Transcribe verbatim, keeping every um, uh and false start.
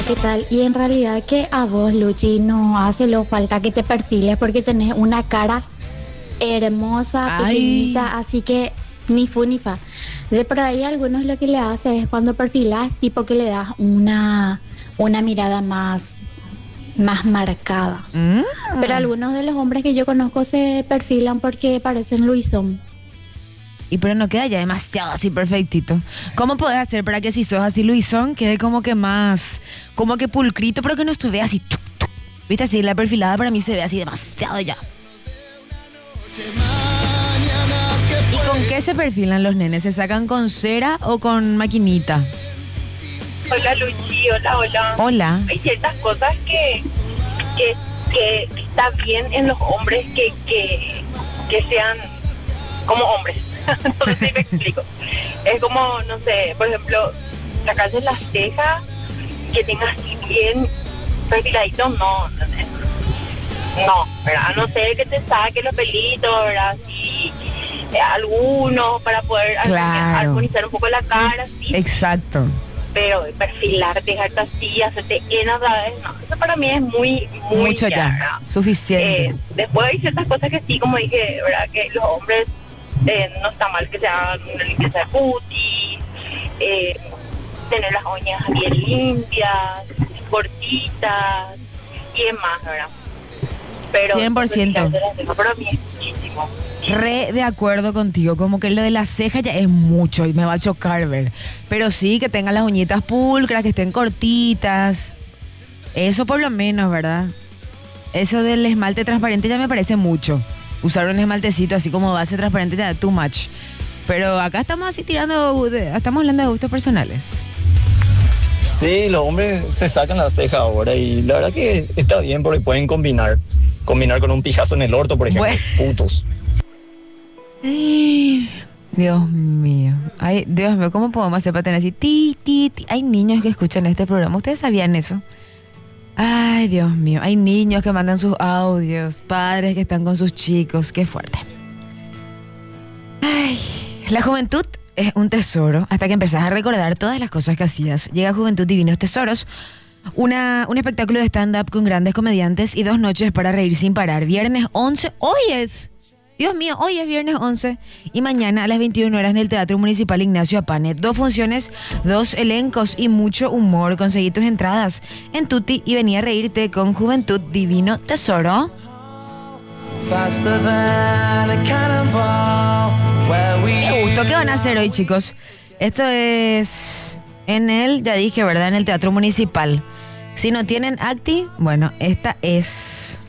¿qué tal? Y en realidad que a vos, Luchi, no hace lo falta que te perfiles porque tenés una cara hermosa, Ay. pequeñita, así que ni fu ni fa. De por ahí algunos lo que le hace es cuando perfilas, tipo que le das una, una mirada más, más marcada. Mm. Pero algunos de los hombres que yo conozco se perfilan porque parecen Luisón. Y pero no queda ya demasiado así perfectito. ¿Cómo podés hacer para que si sos así Luisón quede como que más, como que pulcrito, pero que no estuve así, tuc, tuc? Viste, así la perfilada para mí se ve así demasiado ya. ¿Y con qué se perfilan los nenes? ¿Se sacan con cera o con maquinita? Hola Luchi, hola, hola. Hola. Hay ciertas cosas que, que, que está bien en los hombres que, que, que sean como hombres. No sé si me explico. Es como, no sé, por ejemplo, sacarse las cejas, que tenga así bien perfiladito, no, no sé. No, ¿verdad? A no ser que te saque los pelitos, ¿verdad? Sí, eh, algunos para poder Claro. armonizar un poco la cara, sí. Exacto. Pero perfilarte, dejarte así, hacerte llenas, ¿sabes? No, eso para mí es muy, muy Mucho ya. ¿verdad? Suficiente. Eh, después hay ciertas cosas que sí, como dije, ¿verdad? Que los hombres eh, no está mal que se hagan una limpieza de cutis, eh, tener las uñas bien limpias, cortitas y demás, ¿verdad? Pero cien por ciento. perfilarte las cejas para mí es muchísimo. Re de acuerdo contigo, como que lo de las cejas ya es mucho y me va a chocar ver. Pero sí, que tengan las uñitas pulcras, que estén cortitas. Eso por lo menos, ¿verdad? Eso del esmalte transparente ya me parece mucho. Usar un esmaltecito así como base transparente ya too much. Pero acá estamos así tirando, de- estamos hablando de gustos personales. Sí, los hombres se sacan la ceja ahora y la verdad que está bien porque pueden combinar. Combinar con un pijazo en el orto, por ejemplo. Bueno. Putos. Dios mío. Ay, Dios mío, ¿cómo podemos hacer para tener así? Ti, ti, ti? Hay niños que escuchan este programa. ¿Ustedes sabían eso? Ay, Dios mío. Hay niños que mandan sus audios, padres que están con sus chicos. Qué fuerte. Ay, la juventud es un tesoro hasta que empezás a recordar todas las cosas que hacías. Llega Juventud Divinos Tesoros, una, un espectáculo de stand-up con grandes comediantes y dos noches para reír sin parar. Viernes once, hoy es. Dios mío, hoy es viernes once y mañana a las veintiuna horas en el Teatro Municipal Ignacio Apane. Dos funciones, dos elencos y mucho humor. Conseguí tus entradas en Tutti y venía a reírte con Juventud Divino Tesoro. Qué gusto, ¿qué van a hacer hoy, chicos? Esto es en el, ya dije, ¿verdad? En el Teatro Municipal. Si no tienen acti, bueno, esta es...